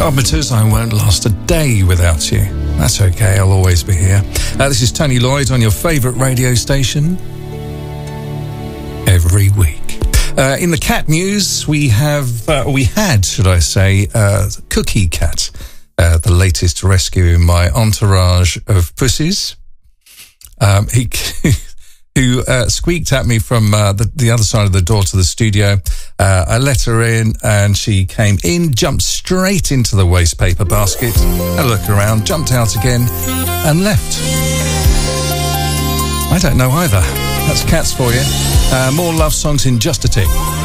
Arbiters, I won't last a day without you. That's okay, I'll always be here. This is Tony Lloyd on your favourite radio station every week. In the cat news, we had, Cookie Cat, the latest rescue in my entourage of pussies. Who squeaked at me from the other side of the door to the studio. I let her in and she came in, jumped straight into the waste paper basket, had a look around, jumped out again and left. I don't know either. That's cats for you. More love songs in just a tick.